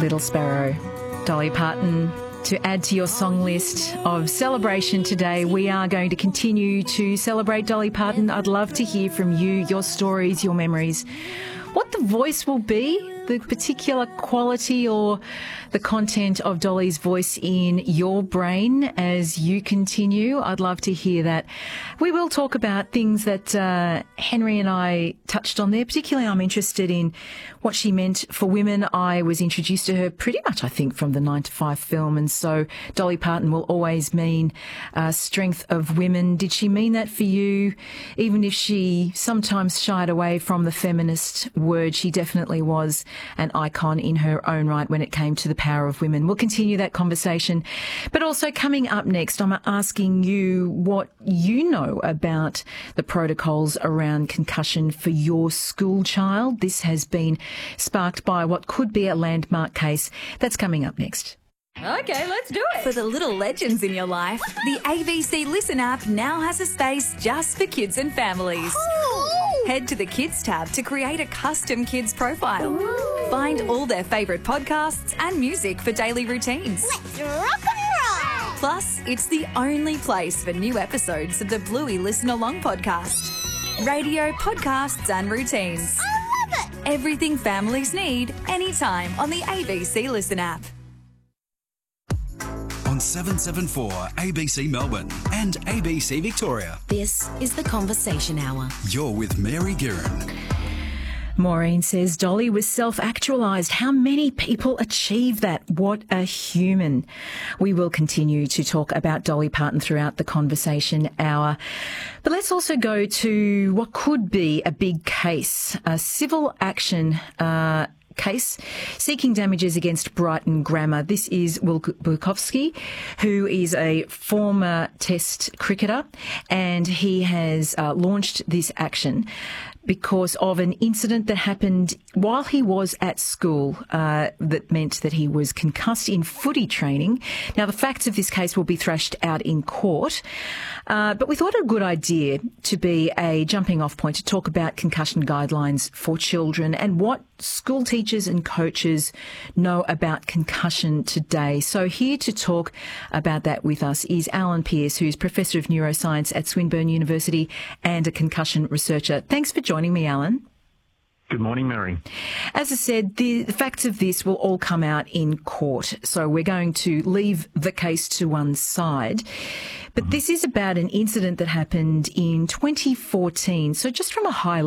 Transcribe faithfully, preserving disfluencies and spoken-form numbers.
Little Sparrow. Dolly Parton. To add to your song list of celebration today, we are going to continue to celebrate Dolly Parton. I'd love to hear from you, your stories, your memories. What the voice will be, the particular quality or the content of Dolly's voice in your brain as you continue. I'd love to hear that. We will talk about things that uh, Henry and I touched on there. Particularly, I'm interested in what she meant for women. I was introduced to her pretty much, I think, from the nine to five film. And so Dolly Parton will always mean uh, strength of women. Did she mean that for you? Even if she sometimes shied away from the feminist word, she definitely was an icon in her own right when it came to the power of women. We'll continue that conversation. But also coming up next, I'm asking you what you know about the protocols around concussion for your school child. This has been sparked by what could be a landmark case. That's coming up next. Okay, let's do it. For the little legends in your life, the A B C Listen app now has a space just for kids and families. Ooh. Head to the Kids tab to create a custom kids profile. Ooh. Find all their favourite podcasts and music for daily routines. Let's rock and roll. Plus, it's the only place for new episodes of the Bluey Listen Along podcast. Radio, podcasts and routines. I love it. Everything families need, anytime on the A B C Listen app. On seven seven four A B C Melbourne and A B C Victoria. This is the Conversation Hour. You're with Mary Guerin. Maureen says Dolly was self-actualised. How many people achieve that? What a human. We will continue to talk about Dolly Parton throughout the conversation hour. But let's also go to what could be a big case, a civil action uh case seeking damages against Brighton Grammar. This is Will Bukowski, who is a former Test cricketer, and he has uh, launched this action because of an incident that happened while he was at school uh, that meant that he was concussed in footy training. Now, the facts of this case will be thrashed out in court, uh, but we thought it a good idea to be a jumping off point to talk about concussion guidelines for children and what school teachers and coaches know about concussion today. So here to talk about that with us is Alan Pearce, who's Professor of Neuroscience at Swinburne University and a concussion researcher. Thanks for joining me, Alan. Good morning, Mary. As I said, the facts of this will all come out in court, so we're going to leave the case to one side. But this is about an incident that happened in twenty fourteen. So just from a high